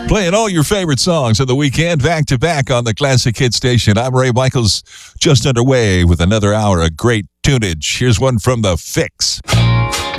Playing all your favorite songs of the weekend back to back on the Classic Hit Station. I'm Ray Michaels, just underway with another hour of great tunage. Here's one from The Fix.